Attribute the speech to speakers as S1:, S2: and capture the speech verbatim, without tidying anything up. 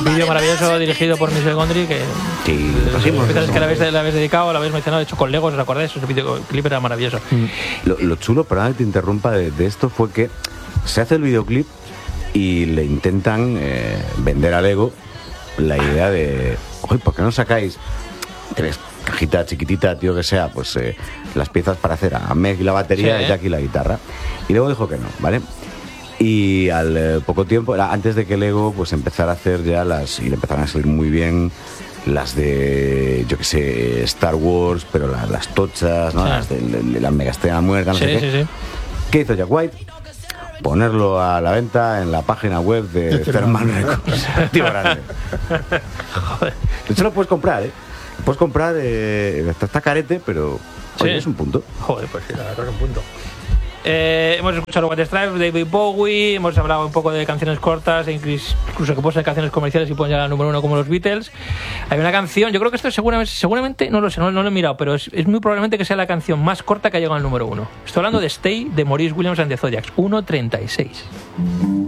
S1: vídeo maravilloso dirigido por Michel Gondry que
S2: sí,
S1: es que la habéis, la habéis dedicado, la habéis mencionado, de hecho con Legos, ¿os acordáis? Ese videoclip era maravilloso.
S2: Lo, lo chulo, perdón que te interrumpa, de, de esto fue que se hace el videoclip y le intentan eh, vender a Lego la idea de, oye, ¿por qué no sacáis tres cajitas chiquititas, tío, que sea, pues eh, las piezas para hacer a Meg y la batería, sí, y Jack y la guitarra? Y luego dijo que no, ¿vale? Y al eh, poco tiempo, antes de que Lego pues empezara a hacer ya las, y le empezaron a salir muy bien las de, yo que sé, Star Wars, pero la, las tochas, ¿no? Sí. Las de, de, de la mega estrella muerta, no
S1: sí,
S2: sé
S1: sí,
S2: qué.
S1: Sí.
S2: ¿Qué hizo Jack White? Ponerlo a la venta en la página web de Thermal Records. Tío grande. Joder. De hecho lo puedes comprar, ¿eh? Lo puedes comprar, eh, está, está carete, pero
S1: sí.
S2: Oye, es un punto.
S1: Joder, pues sí, la verdad es un punto. Eh, hemos escuchado White Stripes, David Bowie, hemos hablado un poco de canciones cortas, incluso, incluso que pueden ser canciones comerciales y pueden llegar al número uno como los Beatles. Hay una canción, yo creo que esto seguramente, seguramente no lo sé, no, no lo he mirado, pero es, es muy probablemente que sea la canción más corta que ha llegado al número uno. Estoy hablando de Stay de Maurice Williams and the Zodiacs, uno treinta y seis.